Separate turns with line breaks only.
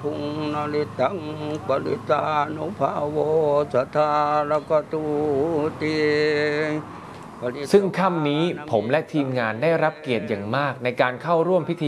ทุงนาริตังปริตานุภาโวสัทธารกตูติ
ซึ่งค่ำนี้ผมและทีมงานได้รับเกียรติอย่างมากในการเข้าร่วมพิธี